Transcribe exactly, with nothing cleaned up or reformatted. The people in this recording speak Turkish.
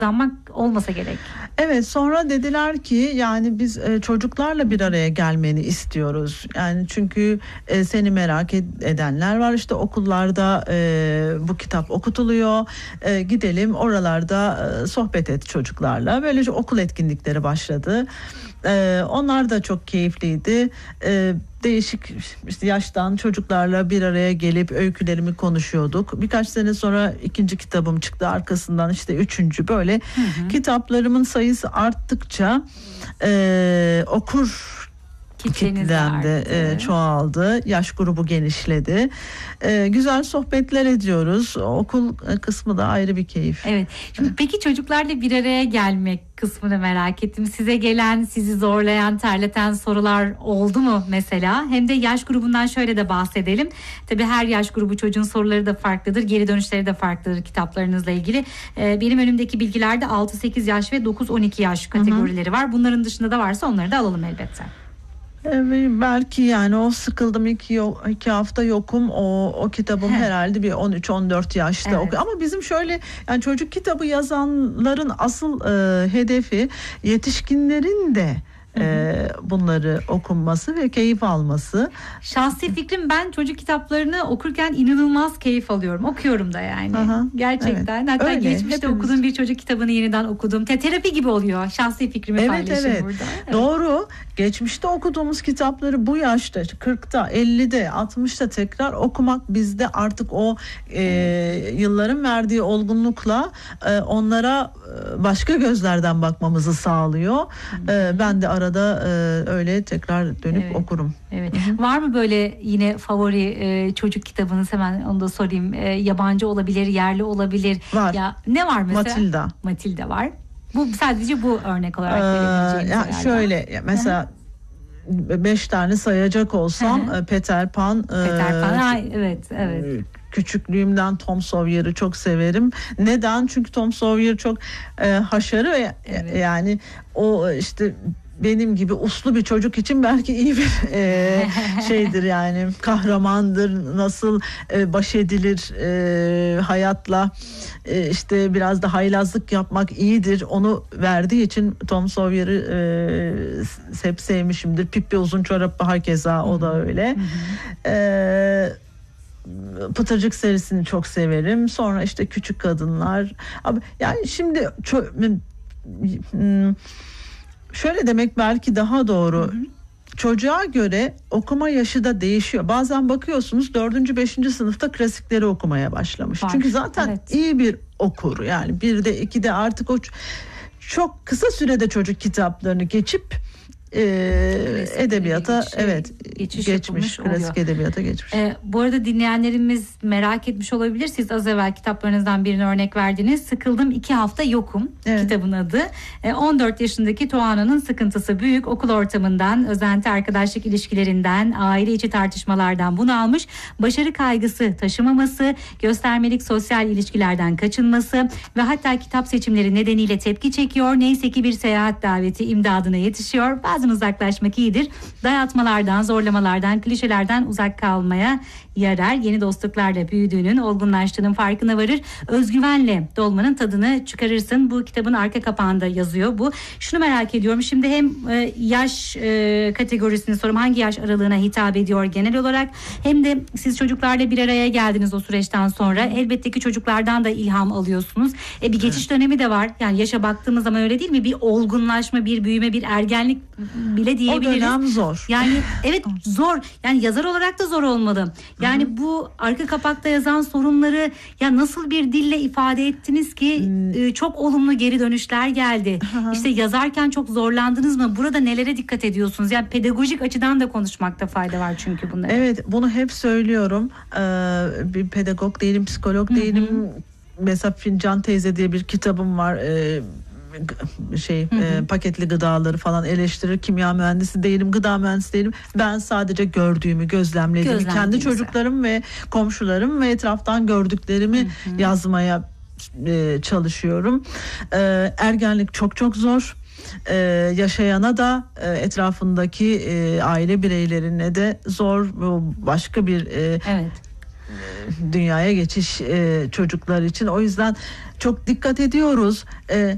kullanmak olmasa gerek. Evet, sonra dediler ki yani biz e, çocuklarla bir araya gelmeni istiyoruz. Yani çünkü e, seni merak ed- edenler var, işte okullarda e, bu kitap okutuluyor. E, gidelim oralarda e, sohbet et çocuklarla. Böylece okul etkinlikleri başladı. E, onlar da çok keyifliydi. E, değişik işte yaştan çocuklarla bir araya gelip öykülerimi konuşuyorduk. Birkaç sene sonra ikinci kitabım çıktı. Arkasından işte üçüncü, böyle hı hı. kitaplarımın sayısı arttıkça e, okur kitlendi, e, çoğaldı, yaş grubu genişledi. E, güzel sohbetler ediyoruz. Okul kısmı da ayrı bir keyif. Evet. Şimdi peki çocuklarla bir araya gelmek kısmını merak ettim. Size gelen, sizi zorlayan, terleten sorular oldu mu mesela? Hem de yaş grubundan şöyle de bahsedelim. Tabii her yaş grubu çocuğun soruları da farklıdır, geri dönüşleri de farklıdır kitaplarınızla ilgili. E, benim önümdeki bilgilerde altı sekiz yaş ve dokuz on iki yaş kategorileri hı hı. var. Bunların dışında da varsa onları da alalım elbette. Evet, belki yani o sıkıldım iki, iki hafta yokum, o o kitabım He. herhalde bir on üç on dört yaşta. Evet. Ama bizim şöyle yani çocuk kitabı yazanların asıl e, hedefi yetişkinlerin de Ee, bunları okunması ve keyif alması. Şahsi fikrim, ben çocuk kitaplarını okurken inanılmaz keyif alıyorum. Okuyorum da yani. Aha, gerçekten. Evet. Hatta öyle, geçmişte hepimiz. okuduğum bir çocuk kitabını yeniden okudum. Te- terapi gibi oluyor. Şahsi fikrimi evet, paylaşayım evet. burada. Evet. Doğru. Geçmişte okuduğumuz kitapları bu yaşta kırkta, ellide, altmışta tekrar okumak bizde artık o e, yılların verdiği olgunlukla e, onlara başka gözlerden bakmamızı sağlıyor. E, ben de arada e, öyle tekrar dönüp evet. okurum. Evet. Hı-hı. Var mı böyle yine favori e, çocuk kitabınız? Hemen onu da sorayım. E, yabancı olabilir, yerli olabilir. Var. Ya ne var mesela? Matilda. Matilda var. Bu sadece bu örnek olarak ee, verebileceğiniz ya şöyle mesela Hı-hı. beş tane sayacak olsam Hı-hı. Peter Pan. Peter Pan. E, ha, evet, evet. Küçüklüğümden Tom Sawyer'ı çok severim. Neden? Çünkü Tom Sawyer çok e, haşarı ve evet. yani o işte benim gibi uslu bir çocuk için belki iyi bir e, şeydir yani, kahramandır, nasıl e, baş edilir e, hayatla, e, işte biraz da haylazlık yapmak iyidir, onu verdiği için Tom Sawyer'ı e, hep sevmişimdir. Pippi Uzunçorap hakeza, o da öyle. Eee Pıtırcık serisini çok severim. Sonra işte Küçük Kadınlar. Abi yani şimdi ço- şöyle demek belki daha doğru. Hı hı. Çocuğa göre okuma yaşı da değişiyor. Bazen bakıyorsunuz dördüncü, beşinci sınıfta klasikleri okumaya başlamış. Var. Çünkü zaten evet. iyi bir okur. Yani bir de iki de artık o çok kısa sürede çocuk kitaplarını geçip Ee, edebiyata şey, evet geçiş geçmiş, klasik edebiyata geçmiş. Ee, bu arada dinleyenlerimiz merak etmiş olabilir. Siz az evvel kitaplarınızdan birini örnek verdiniz. Sıkıldım iki hafta yokum evet. kitabın adı. Ee, on dört yaşındaki Tuana'nın sıkıntısı büyük. Okul ortamından, özenti arkadaşlık ilişkilerinden, aile içi tartışmalardan bunalmış. Başarı kaygısı taşımaması, göstermelik sosyal ilişkilerden kaçınması ve hatta kitap seçimleri nedeniyle tepki çekiyor. Neyse ki bir seyahat daveti imdadına yetişiyor. Bazen uzaklaşmak iyidir. Dayatmalardan, zorlamalardan, klişelerden uzak kalmaya yarar. Yeni dostluklarla büyüdüğünün, olgunlaştığının farkına varır. Özgüvenle dolmanın tadını çıkarırsın. Bu kitabın arka kapağında yazıyor bu. Şunu merak ediyorum. Şimdi hem e, yaş e, kategorisini sorum. Hangi yaş aralığına hitap ediyor genel olarak? Hem de siz çocuklarla bir araya geldiniz o süreçten sonra. Elbette ki çocuklardan da ilham alıyorsunuz. E, bir geçiş evet. dönemi de var. Yani yaşa baktığımız zaman öyle değil mi? Bir olgunlaşma, bir büyüme, bir ergenlik bile diyebiliriz. O dönem zor. Yani evet zor. Yani yazar olarak da zor olmalı. Yani Hı-hı. bu arka kapakta yazan sorunları ya nasıl bir dille ifade ettiniz ki hmm. çok olumlu geri dönüşler geldi. Hı-hı. İşte yazarken çok zorlandınız mı? Burada nelere dikkat ediyorsunuz? Yani pedagojik açıdan da konuşmakta fayda var çünkü bunları. Evet, bunu hep söylüyorum. Ee, bir pedagog değilim, psikolog değilim. Hı-hı. Mesela Fincan Teyze diye bir kitabım var. Ee, şey hı hı. E, paketli gıdaları falan eleştirir. Kimya mühendisi değilim, gıda mühendisi değilim. Ben sadece gördüğümü, gözlemlediğimi, kendi çocuklarım ve komşularım ve etraftan gördüklerimi hı hı. yazmaya e, çalışıyorum. E, ergenlik çok çok zor. Ee, yaşayana da e, etrafındaki e, aile bireylerine de zor. Başka bir e, evet. dünyaya geçiş e, çocuklar için. O yüzden çok dikkat ediyoruz. E,